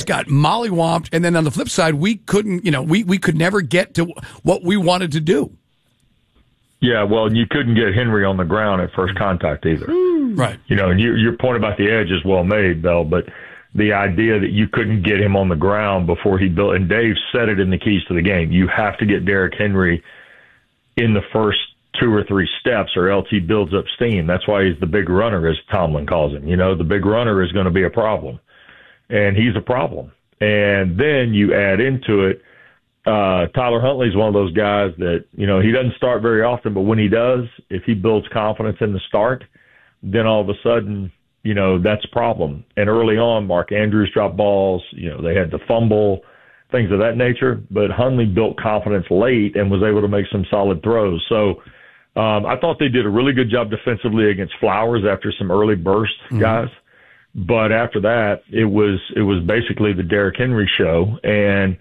got mollywopped, and then on the flip side, we couldn't, we could never get to what we wanted to do. Yeah, well, you couldn't get Henry on the ground at first contact either. Right. And your point about the edge is well made, Bell, but the idea that you couldn't get him on the ground before he built, and Dave said it in the keys to the game, you have to get Derrick Henry in the first 2 or 3 steps or else he builds up steam. That's why he's the big runner, as Tomlin calls him. The big runner is going to be a problem, and he's a problem. And then you add into it, Tyler Huntley's one of those guys that, he doesn't start very often, but when he does, if he builds confidence in the start, then all of a sudden, that's a problem. And early on, Mark Andrews dropped balls, they had the fumble, things of that nature, but Huntley built confidence late and was able to make some solid throws. So I thought they did a really good job defensively against Flowers after some early burst guys. But after that, it was basically the Derrick Henry show. And,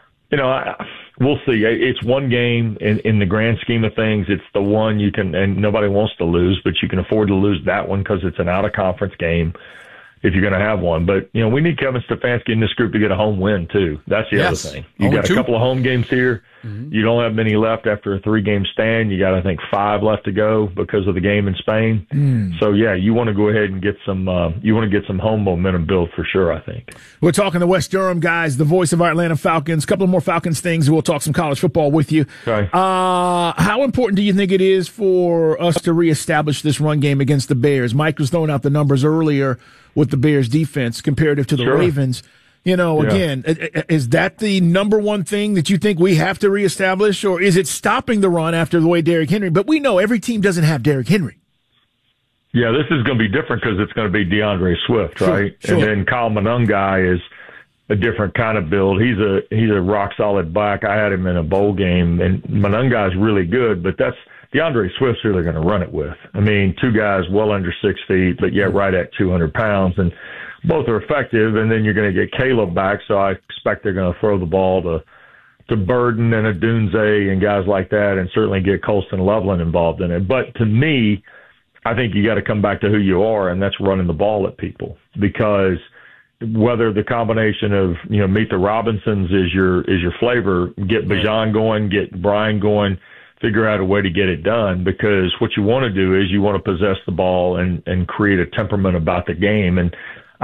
we'll see. It's one game in the grand scheme of things. It's the one you can, and nobody wants to lose, but you can afford to lose that one because it's an out-of-conference game if you're going to have one. But, we need Kevin Stefanski in this group to get a home win, too. That's the other thing. You got a couple of home games here. You don't have many left after a 3-game stand. You got, I think, 5 left to go because of the game in Spain. So, yeah, you want to go ahead and get some home momentum built for sure, I think. We're talking to Wes Durham, guys, the voice of our Atlanta Falcons. A couple of more Falcons things. We'll talk some college football with you. Okay. How important do you think it is for us to reestablish this run game against the Bears? Mike was throwing out the numbers earlier with the Bears defense comparative to the Ravens. Again, is that the number one thing that you think we have to reestablish, or is it stopping the run after the way Derrick Henry? But we know every team doesn't have Derrick Henry. Yeah, this is going to be different because it's going to be DeAndre Swift, right? Sure. And then Kyle Monangai is a different kind of build. He's a rock solid back. I had him in a bowl game, and Monangai is really good, but that's DeAndre Swift's really going to run it with. I mean, 2 guys well under 6 feet, but yet right at 200 pounds, and both are effective. And then you're going to get Caleb back, so I expect they're going to throw the ball to Burden and Odunze and guys like that, and certainly get Colston Loveland involved in it. But to me, I think you got to come back to who you are, and that's running the ball at people. Because whether the combination of meet the Robinsons is your flavor, get Bijan going, get Brian going, figure out a way to get it done. Because what you want to do is you want to possess the ball and create a temperament about the game. And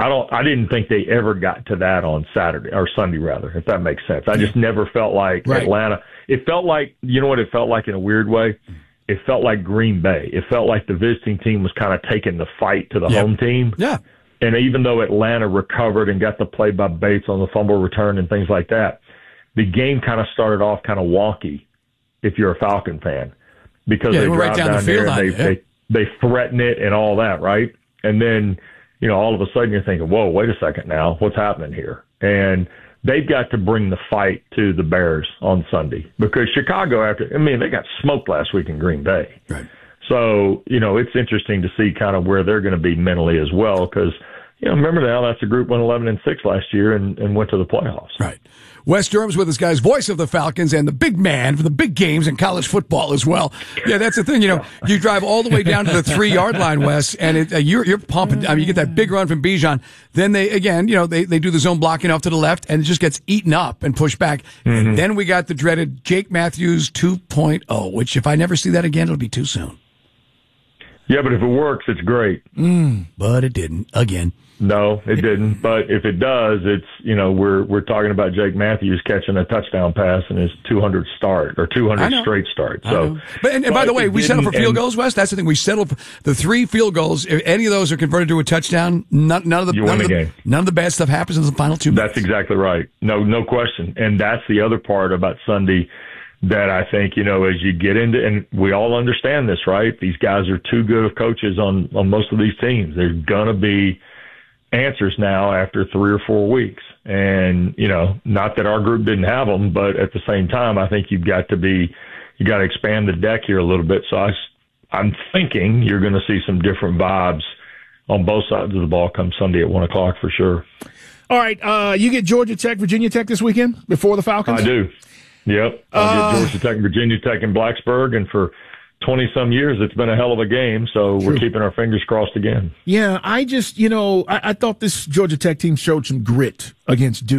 I didn't think they ever got to that on Saturday or Sunday, rather, if that makes sense. I just never felt like Atlanta. It felt like, what it felt like in a weird way? It felt like Green Bay. It felt like the visiting team was kind of taking the fight to the home team. Yeah. And even though Atlanta recovered and got the play by Bates on the fumble return and things like that, the game kind of started off kind of wonky if you're a Falcon fan. Because they drive down there and they threaten it and all that, right? And then all of a sudden you're thinking, whoa, wait a second now, what's happening here? And they've got to bring the fight to the Bears on Sunday because Chicago, they got smoked last week in Green Bay. Right. So, it's interesting to see kind of where they're going to be mentally as well because, remember now that's a group went 11-6 last year and went to the playoffs. Right. Wes Durham's with us, guys, voice of the Falcons and the big man for the big games in college football as well. Yeah, that's the thing. You drive all the way down to the 3-yard line, Wes, and you're pumping. I mean, you get that big run from Bijan. Then they do the zone blocking off to the left, and it just gets eaten up and pushed back. Mm-hmm. And then we got the dreaded Jake Matthews 2.0, which if I never see that again, it'll be too soon. Yeah, but if it works, it's great. But it didn't again. No, it didn't. But if it does, it's, we're talking about Jake Matthews catching a touchdown pass in his 200 start or 200 straight start. So, but by the way, we settle for field goals, Wes. That's the thing. We settle for the 3 field goals. If any of those are converted to a touchdown, none of the bad stuff happens in the final 2 minutes. That's exactly right. No question. And that's the other part about Sunday that I think, as you get into, and we all understand this, right? These guys are too good of coaches on most of these teams. There's going to be answers now after 3 or 4 weeks. And, not that our group didn't have them, but at the same time, I think you got to expand the deck here a little bit. So I'm thinking you're going to see some different vibes on both sides of the ball come Sunday at 1:00 for sure. All right. You get Georgia Tech, Virginia Tech this weekend before the Falcons? I do. Yep. I get Georgia Tech, Virginia Tech in Blacksburg. And for 20-some years, it's been a hell of a game, so we're keeping our fingers crossed again. Yeah, I just, I thought this Georgia Tech team showed some grit against Duke.